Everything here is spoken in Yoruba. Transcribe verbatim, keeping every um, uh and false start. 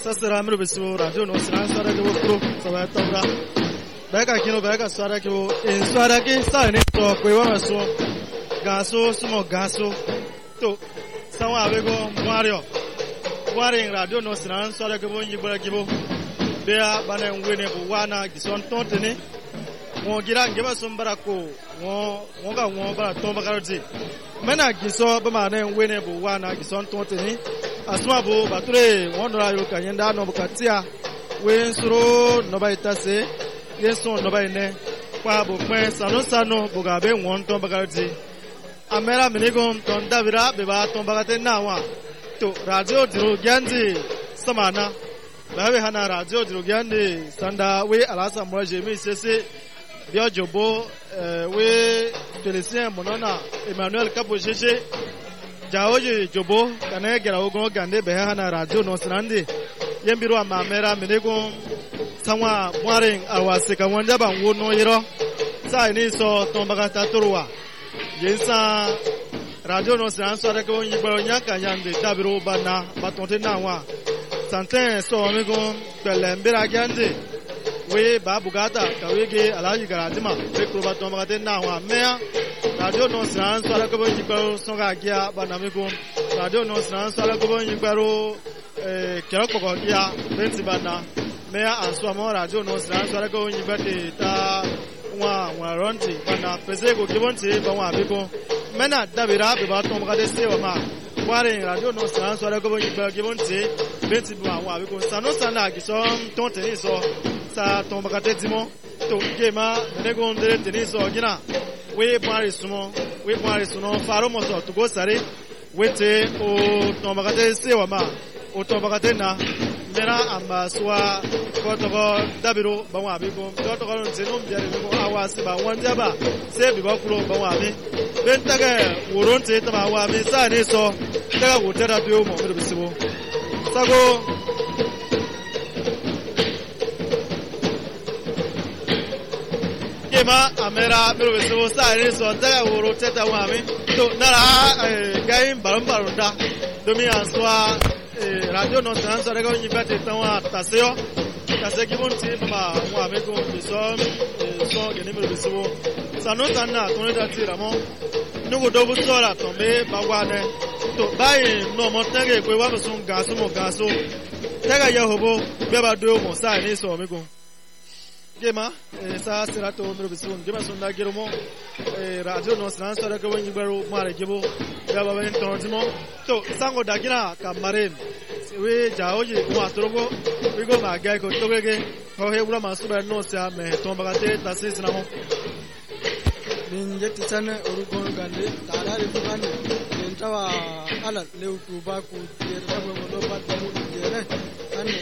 sasera mi bisu radio no sran sara ke pro sawa tawra beka kino beka sara ke in sara ke sa ni to kwe wa so gaso sumo gaso to sawa be go wario waring radio no sran sara ke bo nyibara ke bo bea bana ngwene bo wana gison tontene mo gira ngeba sombara ko mo mo ga mo bara tomba karoti mena giso ba ma na ngwene bo wana gison tontene asuma bo bature wondora yo kanyenda no bukatia we nsuro no ba itase yeso no ba ine kwa bo kwen sano sano bo ga be won tomba karoti amera minigom ton davira be ba tomba kate na wa to radio diro gyandi samana bawe hana radio diro gyandi sanda we alasa moje mi sese bio jobo we Felicien monona Emmanuel Kapo Cheche jaoje jobo kana gera ogon gande be hana radio no srande yembiro amamera minego sanwa mwaring awase ka wanja ba wono yiro sa ni so tombaga tatorwa yensa radio no sran so de ko yibaro nyaka yande dabiro bana batonte na wa santen so migo belembira gande we babugata kawege alaji garadima be ko batombaga te na wa mea radio no sran so de ko yibaro so ga gia bana migo radio no sran so de ko yibaro eh kero ko gia benti bana mea anso mo radio no sran so de ko yibate ta wa wa ronti bana pese ko gibonti ba wa bibo mena dabira be ba tomba de sewa ma ware radio no sran so de ko gibonti benti ba wa bibo sano sana gisom tonte ni so sa tomba de dimo to gema nego ndere teni so gina we pare sumo we pare suno faro mo so to go sare wete o tomba de sewa ma o tomba de na mera amba swa kotogo dabiro ba wa bibo to ko ron tenu mbiare bibo awasi ba wanja ba se bibo kuro ba wa mi bentaga woronte ta ba wa mi sa ni so daga wotara biyo mo mi bisibo sago kema amera mi bisibo sa ni so daga worote ta wa mi to nara gain baron baronda domi answa radio no sansa rego nyibate tanwa taseo taseki bonti baba wa meko bisom so geni mi bisibo sanu tanna to ne dati ramo nugo dobu sora tombe bagwane to bayi no mo tege kwe wa sun gaso mo gaso tega yehobo beba do mo sa ni so meko gema sa serato mi bisibo gema sunda giromo radio no sansa rego nyibaro mare gibo beba ben tonzimo to sango dagina kamaren we jaoje wa trogo we go ma gai ko togege ho he bula masu ba no sia me tomba gate tasis na mo ninje tisane orugo gande tarare fugani entawa ala leu ku ba ku jere ba mo do ba to mu jere ane